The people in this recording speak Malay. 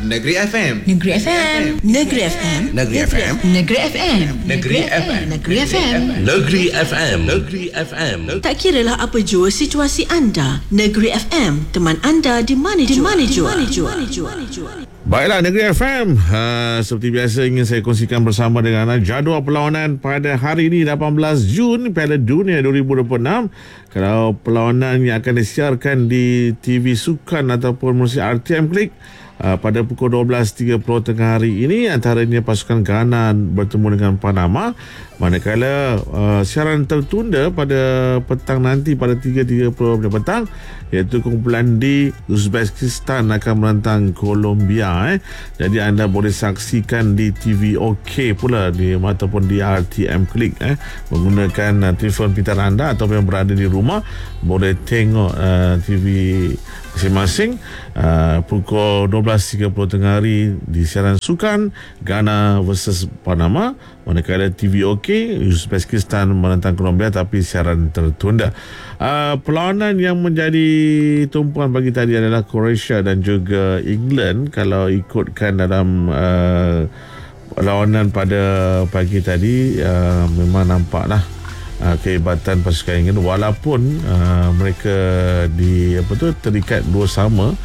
Negeri FM. Negeri FM. Negeri FM. Negeri FM. Negeri FM. Negeri FM. Negeri FM. Negeri FM. Negeri FM. Tak kiralah apa jua situasi anda, Negeri FM teman anda di mana jua. Baiklah, Negeri FM, seperti biasa ingin saya kongsikan bersama dengan anda jadual perlawanan pada hari ini 18 Jun Piala Dunia 2026. Kalau perlawanan yang akan disiarkan di TV Sukan ataupun melalui RTM Klik pada pukul 12.30 tengah hari ini, antaranya pasukan Ghana bertemu dengan Panama, manakala siaran tertunda pada petang nanti pada 3.30 petang, iaitu kumpulan di Uzbekistan akan menentang Colombia. Jadi anda boleh saksikan di TV OK pula ataupun di RTM Klik menggunakan telefon pintar anda, ataupun yang berada di rumah boleh tengok TV masing-masing pukul 12.30 tengah hari di siaran sukan Ghana versus Panama, manakala TV OK Uzbekistan menentang Colombia tapi siaran tertunda. Perlawanan yang menjadi tumpuan bagi tadi adalah Croatia dan juga England. Kalau ikutkan dalam perlawanan pada pagi tadi, memang nampaklah kehebatan pasukan England, walaupun mereka terikat 2-2